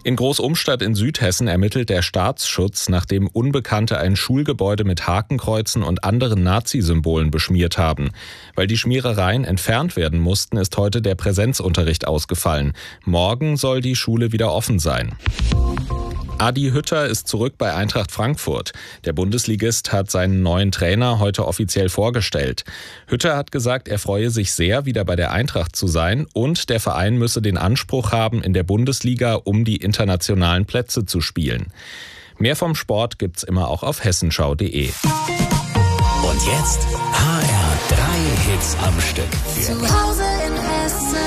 In Großumstadt in Südhessen ermittelt der Staatsschutz, nachdem Unbekannte ein Schulgebäude mit Hakenkreuzen und anderen Nazi-Symbolen beschmiert haben. Weil die Schmierereien entfernt werden mussten, ist heute der Präsenzunterricht ausgefallen. Morgen soll die Schule wieder offen sein. Adi Hütter ist zurück bei Eintracht Frankfurt. Der Bundesligist hat seinen neuen Trainer heute offiziell vorgestellt. Hütter hat gesagt, er freue sich sehr, wieder bei der Eintracht zu sein und der Verein müsse den Anspruch haben, in der Bundesliga um die internationalen Plätze zu spielen. Mehr vom Sport gibt's immer auch auf hessenschau.de. Und jetzt HR3 Hits am Stück. Zu Hause in Hessen.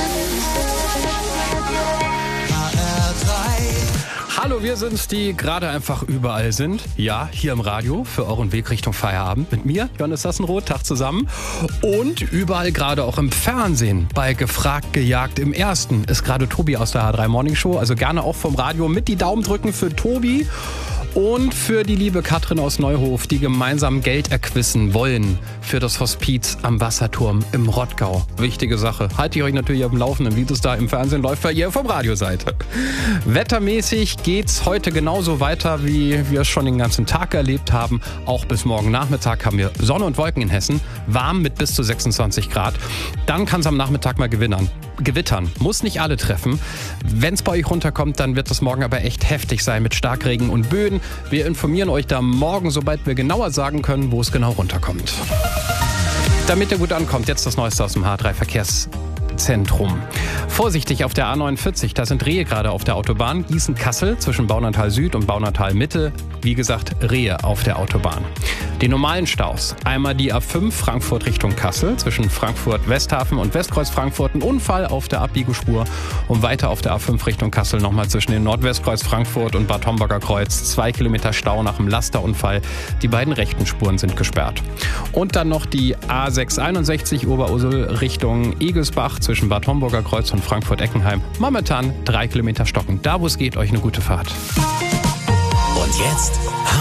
Hallo, wir sind's, die gerade einfach überall sind. Ja, hier im Radio für euren Weg Richtung Feierabend. Mit mir, Johannes Sassenroth, Tag zusammen. Und überall gerade auch im Fernsehen. Bei Gefragt, Gejagt im Ersten ist gerade Tobi aus der H3 Morning Show. Also gerne auch vom Radio mit die Daumen drücken für Tobi. Und für die liebe Katrin aus Neuhof, die gemeinsam Geld erquissen wollen für das Hospiz am Wasserturm im Rottgau. Wichtige Sache. Halte ich euch natürlich auf dem Laufenden, wie das da im Fernsehen läuft, weil ihr vom Radio seid. Wettermäßig geht's heute genauso weiter, wie wir es schon den ganzen Tag erlebt haben. Auch bis morgen Nachmittag haben wir Sonne und Wolken in Hessen. Warm mit bis zu 26 Grad. Dann kann es am Nachmittag mal gewittern. Muss nicht alle treffen. Wenn es bei euch runterkommt, dann wird es morgen aber echt heftig sein mit Starkregen und Böen. Wir informieren euch da morgen, sobald wir genauer sagen können, wo es genau runterkommt. Damit ihr gut ankommt, jetzt das Neueste aus dem H3 Verkehrszentrum. Vorsichtig auf der A49, da sind Rehe gerade auf der Autobahn. Gießen-Kassel zwischen Baunatal Süd und Baunatal Mitte. Wie gesagt, Rehe auf der Autobahn. Die normalen Staus. Einmal die A5 Frankfurt Richtung Kassel zwischen Frankfurt-Westhafen und Westkreuz Frankfurt. Ein Unfall auf der Abbiegespur. Und weiter auf der A5 Richtung Kassel nochmal zwischen dem Nordwestkreuz Frankfurt und Bad Homburger Kreuz. 2 Kilometer Stau nach dem Lasterunfall. Die beiden rechten Spuren sind gesperrt. Und dann noch die A661 Oberursel Richtung Egelsbach zwischen Bad Homburger Kreuz und Frankfurt-Eckenheim. Momentan 3 Kilometer stocken. Da wo es geht, euch eine gute Fahrt. Und jetzt